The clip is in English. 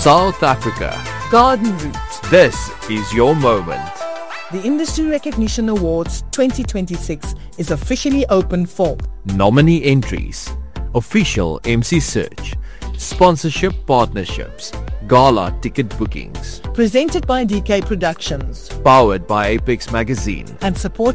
South Africa. Garden Route. This is your moment. The Industry Recognition Awards 2026 is officially open for Nominee entries, official MC search, sponsorship partnerships, gala ticket bookings, presented by DK Productions powered by Apex Magazine. and supported